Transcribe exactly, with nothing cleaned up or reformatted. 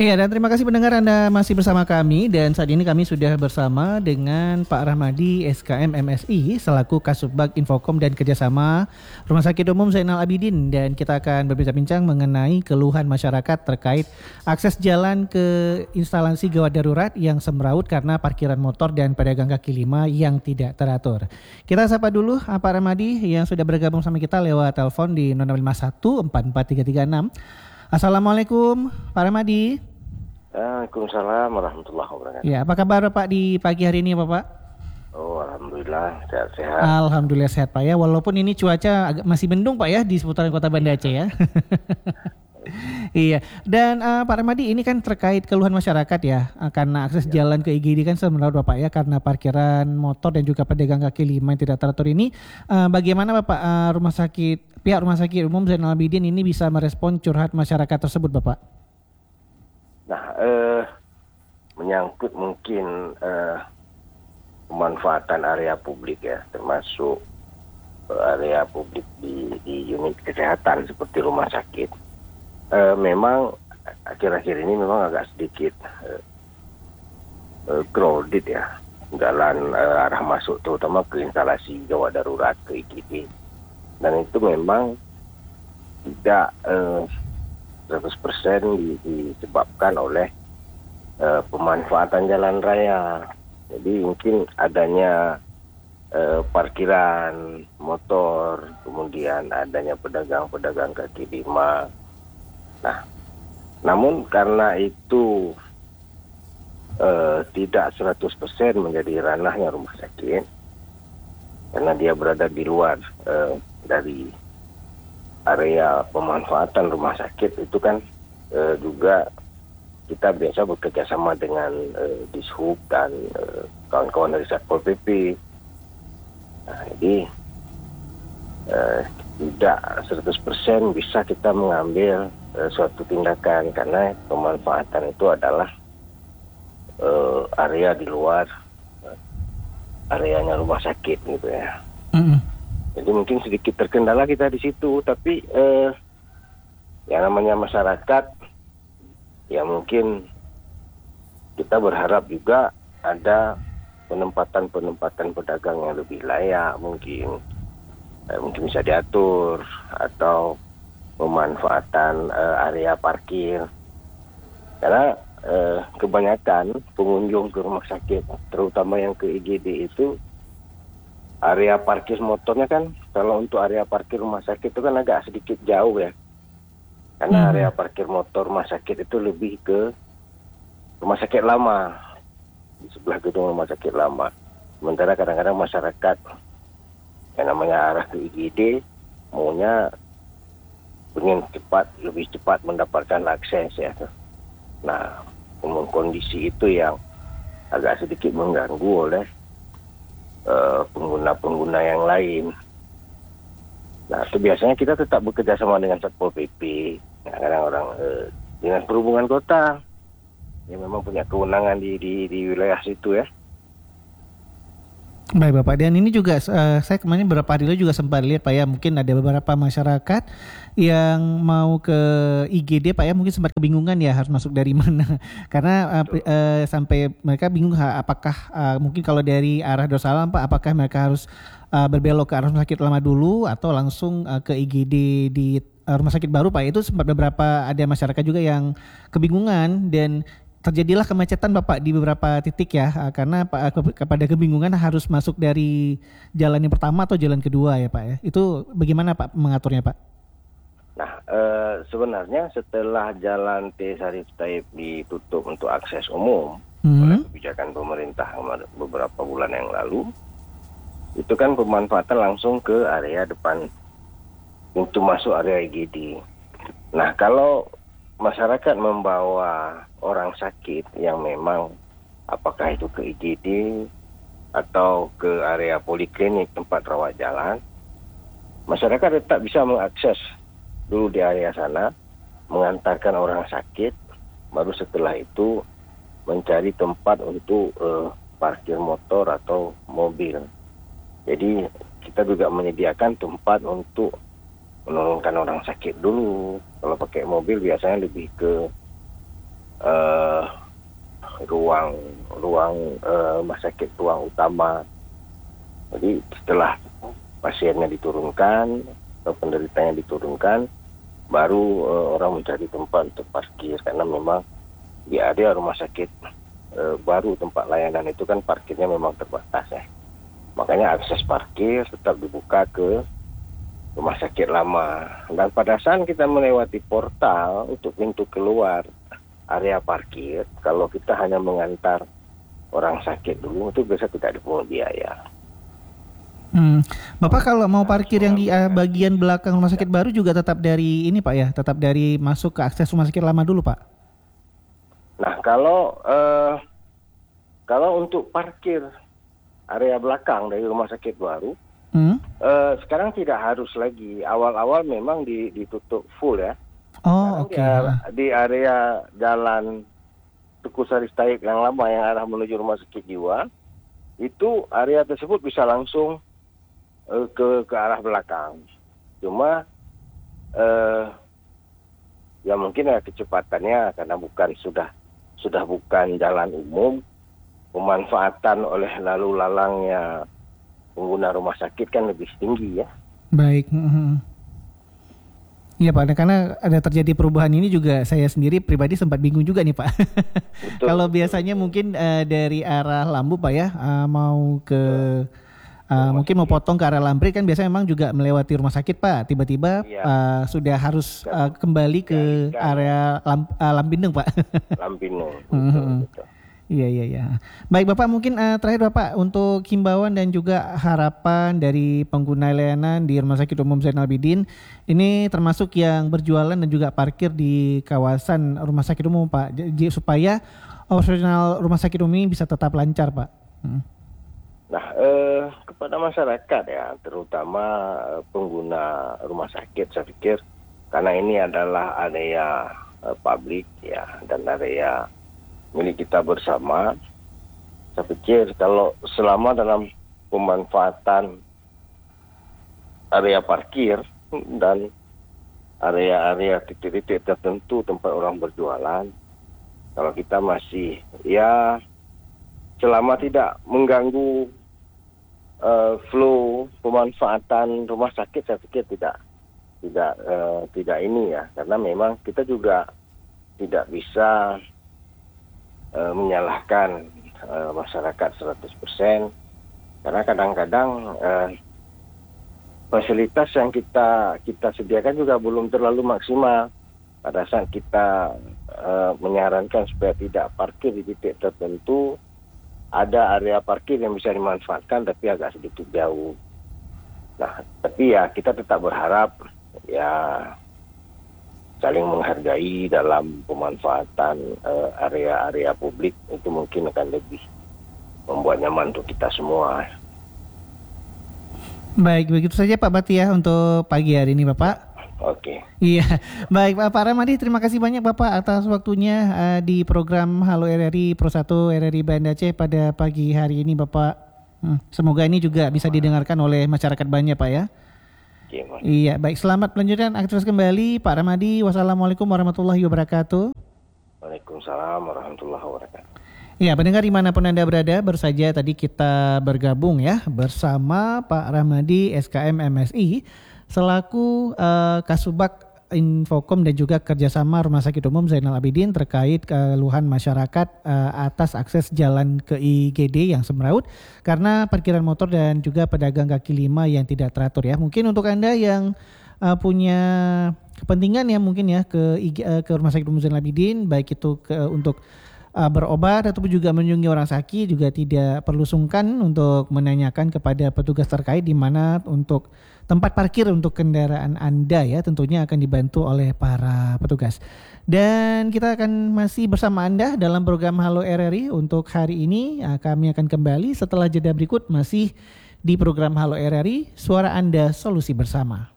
Iya, dan terima kasih pendengar Anda masih bersama kami, dan saat ini kami sudah bersama dengan Pak Rahmadi S K M M S I selaku Kasubag Infokom dan Kerjasama Rumah Sakit Umum Zainal Abidin, dan kita akan berbincang-bincang mengenai keluhan masyarakat terkait akses jalan ke instalasi gawat darurat yang semeraut karena parkiran motor dan pedagang kaki lima yang tidak teratur. Kita sapa dulu Pak Rahmadi yang sudah bergabung sama kita lewat telepon di nol lima satu empat empat tiga tiga enam. Assalamualaikum Pak Rahmadi. Waalaikumsalam warahmatullahi wabarakatuh. Ya, apa kabar Pak di pagi hari ini Bapak? Oh, alhamdulillah sehat-sehat. Alhamdulillah sehat Pak ya, walaupun ini cuaca agak masih mendung Pak ya di seputaran Kota Banda Aceh ya. Iya, dan uh, Pak Rahmadi ini kan terkait keluhan masyarakat ya, uh, karena akses ya. jalan ke I G D kan semeraut Bapak ya, karena parkiran motor dan juga pedagang kaki lima yang tidak teratur ini. Uh, bagaimana Bapak uh, rumah sakit pihak Rumah Sakit Umum Zainal Abidin ini bisa merespon curhat masyarakat tersebut Bapak? Nah, eh, menyangkut mungkin eh, pemanfaatan area publik ya, termasuk eh, area publik di, di unit kesehatan seperti rumah sakit. Eh, memang akhir-akhir ini memang agak sedikit eh, eh, crowded ya, jalan eh, arah masuk terutama ke instalasi gawat darurat ke I G D. Dan itu memang tidak eh, seratus persen disebabkan oleh eh, pemanfaatan jalan raya. Jadi mungkin adanya eh, parkiran motor, kemudian adanya pedagang-pedagang kaki lima. Nah, namun karena itu eh, tidak seratus persen menjadi ranahnya rumah sakit, karena dia berada di luar eh, dari area pemanfaatan rumah sakit, itu kan e, juga kita biasa bekerja sama dengan e, Dishub dan e, kawan-kawan dari Satpol P P. Nah, jadi e, tidak seratus persen bisa kita mengambil e, suatu tindakan karena pemanfaatan itu adalah e, area di luar e, areanya rumah sakit gitu ya. Mm-hmm. Jadi mungkin sedikit terkendala kita di situ, tapi eh, yang namanya masyarakat, ya mungkin kita berharap juga ada penempatan-penempatan pedagang yang lebih layak, mungkin eh, mungkin bisa diatur, atau pemanfaatan eh, area parkir. Karena eh, kebanyakan pengunjung ke rumah sakit, terutama yang ke I G D itu, area parkir motornya kan, kalau untuk area parkir rumah sakit itu kan agak sedikit jauh ya. Karena hmm. area parkir motor rumah sakit itu lebih ke rumah sakit lama, di sebelah gedung rumah sakit lama. Sementara kadang-kadang masyarakat yang namanya arah ke I G D maunya ingin cepat, lebih cepat mendapatkan akses ya. Nah, kondisi itu yang agak sedikit mengganggu oleh Uh, pengguna-pengguna yang lain. Nah, itu biasanya kita tetap bekerja sama dengan Satpol P P, kadang-kadang orang uh, Dinas Perhubungan Kota yang memang punya kewenangan di, di, di wilayah situ ya. Baik Bapak, dan ini juga uh, saya kemarin beberapa hari lalu juga sempat lihat Pak ya, mungkin ada beberapa masyarakat yang mau ke I G D Pak ya, mungkin sempat kebingungan ya harus masuk dari mana, karena uh, uh, sampai mereka bingung ha, apakah uh, mungkin kalau dari arah Darussalam Pak, apakah mereka harus uh, berbelok ke arah rumah sakit lama dulu atau langsung uh, ke I G D di uh, rumah sakit baru Pak. Itu sempat beberapa ada masyarakat juga yang kebingungan, dan terjadilah kemacetan Bapak di beberapa titik ya, karena kepada kebingungan harus masuk dari jalan yang pertama atau jalan kedua ya Pak ya. Itu bagaimana Pak mengaturnya Pak? Nah, e, sebenarnya setelah jalan T Sarif Taib ditutup untuk akses umum hmm. oleh kebijakan pemerintah beberapa bulan yang lalu, itu kan pemanfaatan langsung ke area depan pintu masuk area I G D. Nah, kalau masyarakat membawa orang sakit yang memang apakah itu ke I G D atau ke area poliklinik tempat rawat jalan, masyarakat tetap bisa mengakses dulu di area sana, mengantarkan orang sakit, baru setelah itu mencari tempat untuk uh, parkir motor atau mobil. Jadi kita juga menyediakan tempat untuk menurunkan orang sakit dulu. Kalau pakai mobil biasanya lebih ke uh, ruang ruang uh, rumah sakit ruang utama. Jadi setelah pasiennya diturunkan atau penderitanya diturunkan, baru uh, orang mencari tempat untuk parkir, karena memang di area rumah sakit uh, baru tempat layanan itu kan parkirnya memang terbatas ya. Makanya akses parkir tetap dibuka ke rumah sakit lama. Dan pada saat kita melewati portal untuk pintu keluar area parkir, kalau kita hanya mengantar orang sakit dulu, itu biasa tidak dipungut biaya. Hmm. Bapak kalau mau parkir yang di uh, bagian belakang rumah sakit baru juga tetap dari ini Pak ya, tetap dari masuk ke akses rumah sakit lama dulu Pak? Nah kalau uh, kalau untuk parkir area belakang dari rumah sakit baru, hmm? uh, sekarang tidak harus lagi. Awal-awal memang ditutup full ya. Oh oke. Okay. Di, di area jalan Tuku Sari Taik yang lama yang arah menuju rumah sakit jiwa, itu area tersebut bisa langsung ke ke arah belakang. Cuma eh, ya mungkin ya kecepatannya karena bukan sudah sudah bukan jalan umum, pemanfaatan oleh lalu lalangnya pengguna rumah sakit kan lebih tinggi ya. Baik. Iya Pak, karena ada terjadi perubahan ini juga saya sendiri pribadi sempat bingung juga nih Pak. Kalau biasanya mungkin uh, dari arah Lambu Pak ya, uh, mau ke Uh, mungkin mau potong ke arah Lampri kan biasanya memang juga melewati rumah sakit Pak. Tiba-tiba ya. uh, sudah harus uh, kembali ke ya, area Lam, uh, Lampindeng Pak. Lampindeng. Iya iya iya. Baik Bapak, mungkin uh, terakhir Bapak untuk himbauan dan juga harapan dari pengguna layanan di Rumah Sakit Umum Zainal Abidin ini termasuk yang berjualan dan juga parkir di kawasan Rumah Sakit Umum Pak, J- supaya operasional Rumah Sakit Umum ini bisa tetap lancar Pak. Hmm. Nah, eh, kepada masyarakat ya, terutama eh, pengguna rumah sakit, saya pikir karena ini adalah area eh, publik ya, dan area milik kita bersama, saya pikir kalau selama dalam pemanfaatan area parkir dan area-area titik-titik tertentu tempat orang berjualan, kalau kita masih ya selama tidak mengganggu Uh, flow pemanfaatan rumah sakit, saya pikir tidak tidak uh, tidak ini ya, karena memang kita juga tidak bisa uh, menyalahkan uh, masyarakat seratus persen, karena kadang-kadang uh, fasilitas yang kita kita sediakan juga belum terlalu maksimal. Pada saat kita uh, menyarankan supaya tidak parkir di titik tertentu, ada area parkir yang bisa dimanfaatkan tapi agak sedikit jauh. Nah, tapi ya kita tetap berharap ya saling menghargai dalam pemanfaatan uh, area-area publik, itu mungkin akan lebih membuat nyaman untuk kita semua. Baik, begitu saja Pak Bati ya untuk pagi hari ini Bapak. Oke. Iya, baik Pak Ramadi, terima kasih banyak Bapak atas waktunya uh, di program Halo R R I Pro satu R R I Banda Aceh pada pagi hari ini Bapak. Hmm, semoga ini juga bisa didengarkan oleh masyarakat banyak Pak ya. Oke, iya, baik, selamat melanjutkan aktivitas kembali Pak Ramadi. Wassalamualaikum warahmatullahi wabarakatuh. Waalaikumsalam warahmatullahi wabarakatuh. Ya, pendengar dimanapun Anda berada, baru saja tadi kita bergabung ya bersama Pak Ramadi S K M M S I selaku uh, Kasubag Infokom dan juga kerjasama Rumah Sakit Umum Zainal Abidin terkait keluhan masyarakat uh, atas akses jalan ke I G D yang semeraut karena parkiran motor dan juga pedagang kaki lima yang tidak teratur ya. Mungkin untuk Anda yang uh, punya kepentingan ya mungkin ya ke uh, ke Rumah Sakit Umum Zainal Abidin, baik itu ke, untuk Uh, berobat ataupun juga mengunjungi orang sakit, juga tidak perlu sungkan untuk menanyakan kepada petugas terkait di mana untuk tempat parkir untuk kendaraan Anda ya, tentunya akan dibantu oleh para petugas. Dan kita akan masih bersama Anda dalam program Halo R R I untuk hari ini. Uh, kami akan kembali setelah jeda berikut masih di program Halo R R I, suara Anda, solusi bersama.